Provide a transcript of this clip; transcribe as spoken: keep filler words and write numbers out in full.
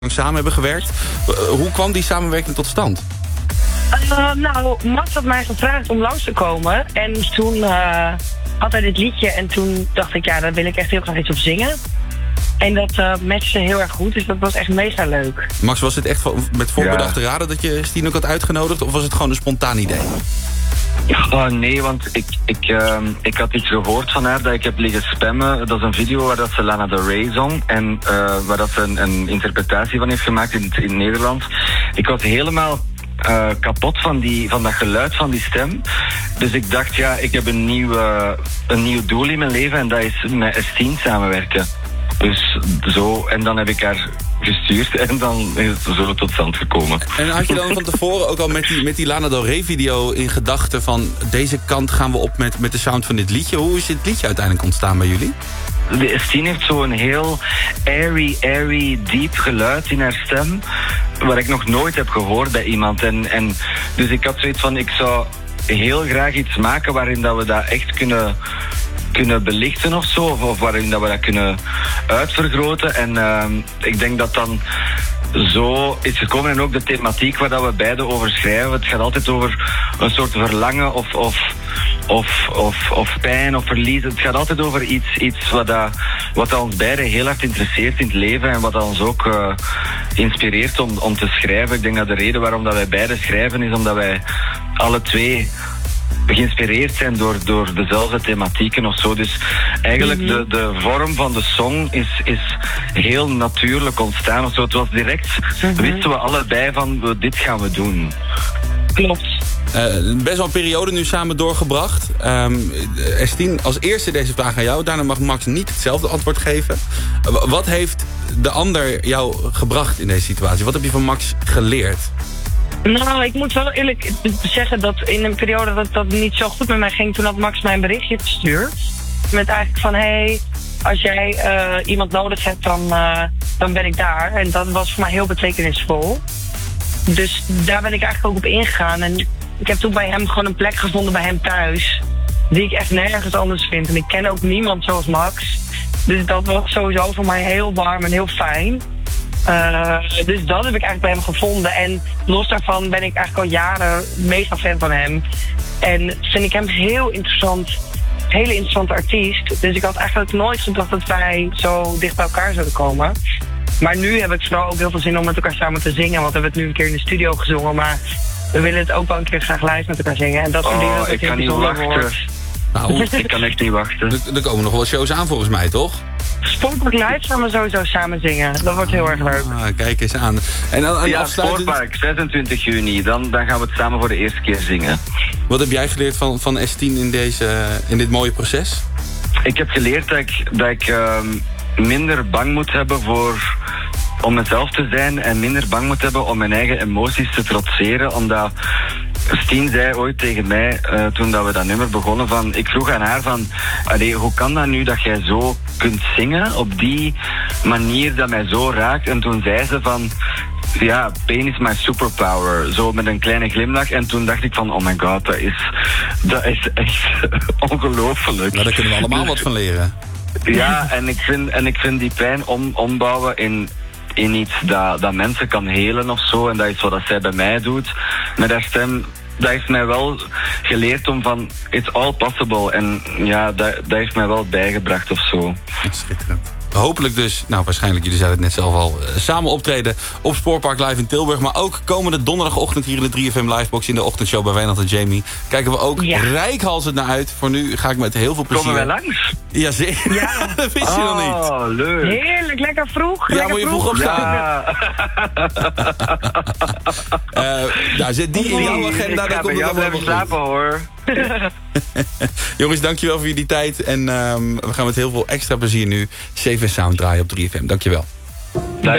samen hebben gewerkt. Uh, hoe kwam die samenwerking tot stand? Uh, nou, Max had mij gevraagd om langs te komen. En toen uh, had hij dit liedje. En toen dacht ik, ja, daar wil ik echt heel graag iets op zingen. En dat uh, matchte heel erg goed. Dus dat was echt mega leuk. Max, was het echt met voorbedachte ja. raden dat je Stien ook had uitgenodigd? Of was het gewoon een spontaan idee? Oh, nee, want ik, ik, uh, ik had iets gehoord van haar dat ik heb liggen spammen. Dat is een video waar dat ze Lana Del Rey zong. En uh, waar dat ze een, een interpretatie van heeft gemaakt in, in het Nederlands. Ik was helemaal uh, kapot van, die, van dat geluid van die stem. Dus ik dacht, ja, ik heb een nieuw, uh, een nieuw doel in mijn leven. En dat is met Stien samenwerken. Dus zo, en dan heb ik haar gestuurd en dan is het zo tot stand gekomen. En had je dan van tevoren ook al met die, met die Lana Del Rey video in gedachten van deze kant gaan we op met, met de sound van dit liedje? Hoe is dit liedje uiteindelijk ontstaan bij jullie? De Stien heeft zo'n heel airy, airy, diep geluid in haar stem, wat ik nog nooit heb gehoord bij iemand. En, en dus ik had zoiets van, ik zou heel graag iets maken waarin dat we dat echt kunnen... kunnen belichten of zo, of, of waarin dat we dat kunnen uitvergroten. En uh, ik denk dat dan zo is gekomen. En ook de thematiek waar dat we beide over schrijven. Het gaat altijd over een soort verlangen of, of, of, of, of pijn of verlies. Het gaat altijd over iets, iets wat, dat, wat dat ons beiden heel hard interesseert in het leven en wat dat ons ook uh, inspireert om, om te schrijven. Ik denk dat de reden waarom dat wij beide schrijven is omdat wij alle twee geïnspireerd zijn door, door dezelfde thematieken of zo. Dus eigenlijk mm-hmm. de, de vorm van de song is, is heel natuurlijk ontstaan of zo. Het was direct, mm-hmm. wisten we allebei van, dit gaan we doen. Klopt. Uh, best wel een periode nu samen doorgebracht. Um, Stien, als eerste deze vraag aan jou. Daarna mag Max niet hetzelfde antwoord geven. Uh, wat heeft de ander jou gebracht in deze situatie? Wat heb je van Max geleerd? Nou, ik moet wel eerlijk zeggen dat in een periode dat dat niet zo goed met mij ging, toen had Max mij een berichtje gestuurd. Met eigenlijk van, hé, hey, als jij uh, iemand nodig hebt, dan, uh, dan ben ik daar. En dat was voor mij heel betekenisvol. Dus daar ben ik eigenlijk ook op ingegaan. En ik heb toen bij hem gewoon een plek gevonden bij hem thuis, die ik echt nergens anders vind. En ik ken ook niemand zoals Max. Dus dat was sowieso voor mij heel warm en heel fijn. Uh, dus dat heb ik eigenlijk bij hem gevonden. En los daarvan ben ik eigenlijk al jaren meestal fan van hem. En vind ik hem heel interessant. Hele interessante artiest. Dus ik had eigenlijk nooit gedacht dat wij zo dicht bij elkaar zouden komen. Maar nu heb ik vooral ook heel veel zin om met elkaar samen te zingen. Want we hebben het nu een keer in de studio gezongen. Maar we willen het ook wel een keer graag live met elkaar zingen. En dat vind ik oh, dat het ik kan niet wachten. Wordt. Nou, ik kan echt niet wachten. Er, er komen nog wel shows aan volgens mij, toch? Sportpark Live gaan we sowieso samen zingen. Dat wordt heel erg leuk. Ah, kijk eens aan. En dan, ja, afsluitend... Sportpark, zesentwintig juni. Dan, dan gaan we het samen voor de eerste keer zingen. Wat heb jij geleerd van, van Stien in, deze, in dit mooie proces? Ik heb geleerd dat ik, dat ik uh, minder bang moet hebben voor... om mezelf te zijn en minder bang moet hebben om mijn eigen emoties te trotseren. Omdat Stien zei ooit tegen mij, uh, toen dat we dat nummer begonnen, van, ik vroeg aan haar van, allee, hoe kan dat nu dat jij zo kunt zingen op die manier dat mij zo raakt? En toen zei ze van, ja, pain is my superpower. Zo met een kleine glimlach. En toen dacht ik van, oh my god, dat is, dat is echt ongelooflijk. Nou, daar kunnen we allemaal wat van leren. Ja, en ik vind, en ik vind die pijn om, ombouwen in... in iets dat, dat mensen kan helen of zo. En dat is wat dat zij bij mij doet. Met haar stem, dat heeft mij wel geleerd om van, it's all possible. En ja, dat, dat heeft mij wel bijgebracht of zo. Schitterend. Hopelijk dus, nou waarschijnlijk, jullie zeiden het net zelf al, uh, samen optreden op Sportpark Live in Tilburg. Maar ook komende donderdagochtend hier in de drie F M Livebox in de ochtendshow bij Wijnand en Jamie. Kijken we ook ja. rijkhalsend naar uit. Voor nu ga ik met heel veel plezier... Komen wij langs? Jazeker. Ja. Dat wist je oh, nog niet. Oh, leuk. Heerlijk, lekker vroeg. Ja, lekker moet je vroeg opstaan. Ja. uh, nou, zet die in jouw agenda. Ik ga bij jou blijven slapen, hoor. Jongens, dankjewel voor jullie tijd. En um, we gaan met heel veel extra plezier nu Safe and Sound draaien op drie F M. Dankjewel. Dag.